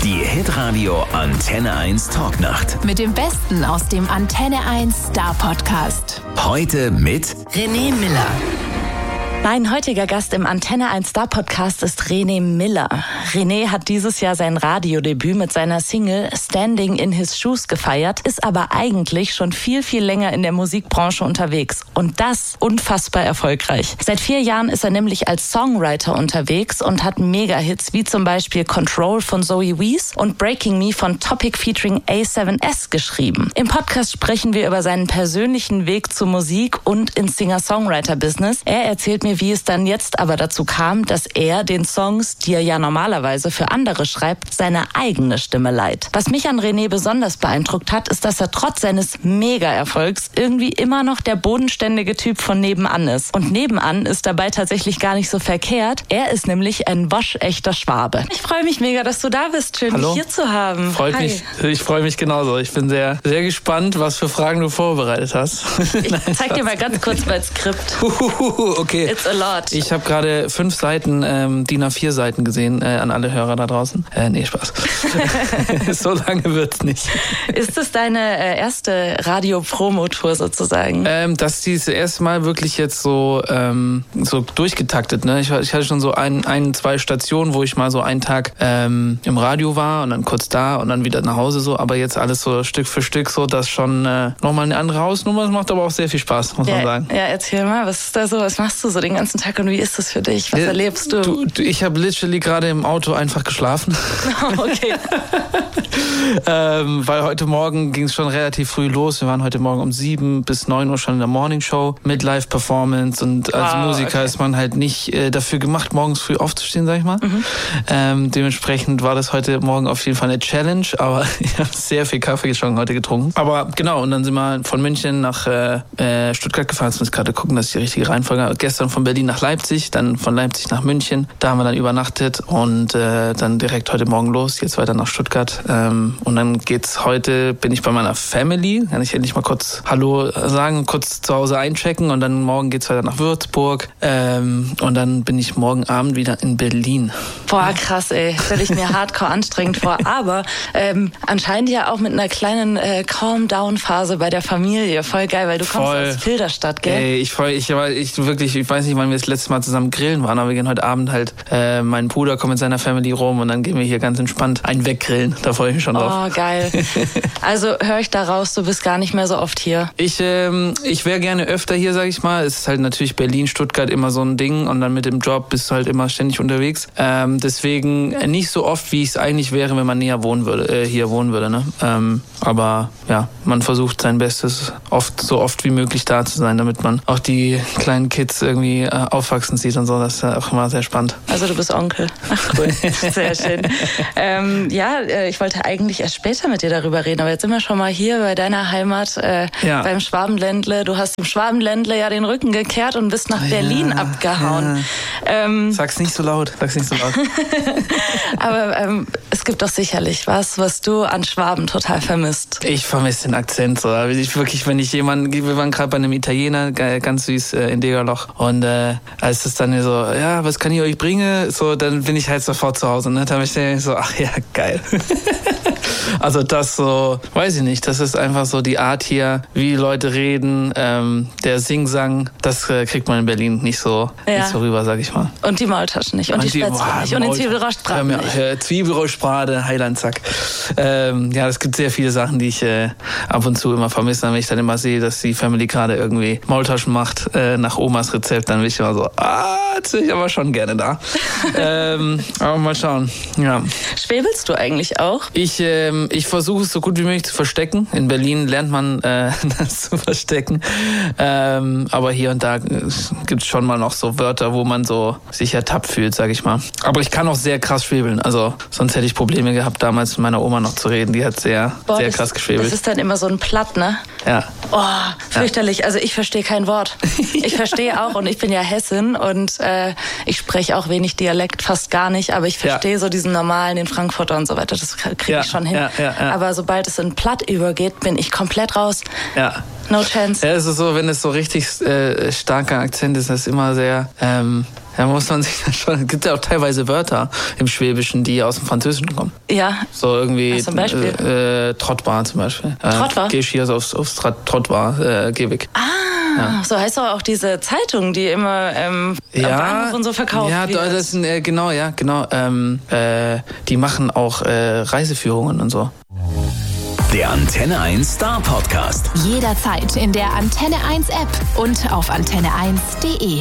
Die Hitradio Antenne 1 Talknacht. Mit dem Besten aus dem Antenne 1 Star Podcast. Heute mit René Miller. Mein heutiger Gast im Antenne 1 Star Podcast ist René Miller. René hat dieses Jahr sein Radiodebüt mit seiner Single Standing in His Shoes gefeiert, ist aber eigentlich schon viel, viel länger in der Musikbranche unterwegs. Und das unfassbar erfolgreich. Seit 4 Jahren ist er nämlich als Songwriter unterwegs und hat Mega-Hits wie zum Beispiel Control von Zoe Wees und Breaking Me von Topic featuring A7S geschrieben. Im Podcast sprechen wir über seinen persönlichen Weg zur Musik und ins Singer-Songwriter-Business. Er erzählt mir, wie es dann jetzt aber dazu kam, dass er den Songs, die er ja normalerweise für andere schreibt, seine eigene Stimme leiht. Was mich an René besonders beeindruckt hat, ist, dass er trotz seines Mega-Erfolgs irgendwie immer noch der bodenständige Typ von nebenan ist. Und nebenan ist dabei tatsächlich gar nicht so verkehrt. Er ist nämlich ein waschechter Schwabe. Ich freue mich mega, dass du da bist. Schön, dich hier zu haben. Freut mich. Ich freue mich genauso. Ich bin sehr, sehr gespannt, was für Fragen du vorbereitet hast. Ich zeig dir mal ganz kurz mein Skript. Okay. It's a lot. Ich habe gerade 5 Seiten, DIN A4 Seiten gesehen, an alle Hörer da draußen. Nee, Spaß. So lange wird's nicht. Ist das deine erste Radio-Promo-Tour sozusagen? Das ist das erste Mal wirklich jetzt so durchgetaktet. Ne? Ich hatte schon so 2 Stationen, wo ich mal so einen Tag im Radio war und dann kurz da und dann wieder nach Hause so. Aber jetzt alles so Stück für Stück so, das schon nochmal eine andere Hausnummer. Das macht aber auch sehr viel Spaß, muss man sagen. Ja, erzähl mal, was ist da so? Was machst du so den ganzen Tag und wie ist das für dich? Was erlebst du? Ich habe literally gerade im Auto einfach geschlafen. Oh, okay. Weil heute Morgen ging es schon relativ früh los. Wir waren heute Morgen um 7 bis 9 Uhr schon in der Morningshow mit Live-Performance und als Musiker ist man halt nicht dafür gemacht, morgens früh aufzustehen, sag ich mal. Dementsprechend war das heute Morgen auf jeden Fall eine Challenge, aber ich habe sehr viel Kaffee schon heute getrunken. Aber genau, und dann sind wir von München nach Stuttgart gefahren. Jetzt muss ich gerade gucken, dass ich die richtige Reihenfolge habe. Gestern von Berlin nach Leipzig, dann von Leipzig nach München. Da haben wir dann übernachtet und dann direkt heute Morgen los, jetzt weiter nach Stuttgart. Und dann bin ich bei meiner Family. Kann ich endlich mal kurz Hallo sagen, kurz zu Hause einchecken und dann morgen geht's weiter nach Würzburg. Und dann bin ich morgen Abend wieder in Berlin. Boah, krass, ey. Stelle ich mir hardcore anstrengend vor. Aber anscheinend ja auch mit einer kleinen Calm-Down-Phase bei der Familie. Voll geil, weil du kommst aus Filderstadt, gell? Ey, ich weiß nicht, wann wir das letzte Mal zusammen grillen waren, aber wir gehen heute Abend halt, mein Bruder kommt mit seiner Family rum und dann gehen wir hier ganz entspannt einen weggrillen. Da freue ich mich schon drauf. Oh, geil. Also höre ich da raus, du bist gar nicht mehr so oft hier. Ich wäre gerne öfter hier, sag ich mal. Es ist halt natürlich Berlin, Stuttgart immer so ein Ding und dann mit dem Job bist du halt immer ständig unterwegs. Deswegen nicht so oft, wie es eigentlich wäre, wenn man hier wohnen würde. Ne? Aber ja, man versucht sein Bestes, so oft wie möglich da zu sein, damit man auch die kleinen Kids irgendwie aufwachsen sieht und so. Das ist auch immer sehr spannend. Also du bist Onkel. Ach cool, sehr schön. Ich wollte eigentlich erst später mit dir darüber reden, aber jetzt sind wir schon mal hier bei deiner Heimat, beim Schwabenländle. Du hast dem Schwabenländle ja den Rücken gekehrt und bist nach Berlin abgehauen. Ja. Sag's nicht so laut. Aber es gibt doch sicherlich was du an Schwaben total vermisst. Ich vermisse den Akzent so. Wir waren gerade bei einem Italiener, ganz süß in Degerloch. Und als es dann so, ja, was kann ich euch bringen? So, dann bin ich halt sofort zu Hause. Ne? Da bin ich so, ach ja, geil. Also das so, weiß ich nicht, das ist einfach so die Art hier, wie Leute reden, der Singsang, das kriegt man in Berlin nicht so rüber, sag ich mal. Und die Maultaschen nicht und die Spätzle nicht und den Zwiebelrostbraten nicht. Zwiebelrostbrate, Heilandsack. Es gibt sehr viele Sachen, die ich ab und zu immer vermisse. Wenn ich dann immer sehe, dass die Family gerade irgendwie Maultaschen macht nach Omas Rezept, dann bin ich immer so, jetzt bin ich aber schon gerne da. Aber mal schauen, ja. Schwebelst du eigentlich auch? Ich versuche es so gut wie möglich zu verstecken. In Berlin lernt man das zu verstecken. Aber hier und da gibt es schon mal noch so Wörter, wo man so sich ertappt fühlt, sag ich mal. Aber ich kann auch sehr krass schwebeln. Also sonst hätte ich Probleme gehabt, damals mit meiner Oma noch zu reden. Die hat sehr krass geschwebelt. Das ist dann immer so ein Platt, ne? Ja. Oh, fürchterlich. Also ich verstehe kein Wort. Ich verstehe auch und ich bin ja Hessin und ich spreche auch wenig Dialekt, fast gar nicht. Aber ich verstehe so diesen normalen, den Frankfurter und so weiter. Das kriege ich schon hin. Aber sobald es in Platt übergeht, bin ich komplett raus. Ja. No chance. Ja, es ist so, wenn es so richtig starker Akzent ist, das ist immer sehr Da muss man sich dann schon. Es gibt ja auch teilweise Wörter im Schwäbischen, die aus dem Französischen kommen. Ja. So irgendwie. Zum Beispiel? Trottoir zum Beispiel. Trottoir? Geh ich hier aufs Trottoir, geh weg. Ja. So heißt doch auch diese Zeitung, die immer am Bahnhof und so verkauft wird. Ja, das sind, genau. Die machen auch Reiseführungen und so. Der Antenne 1 Star Podcast. Jederzeit in der Antenne 1 App und auf antenne1.de.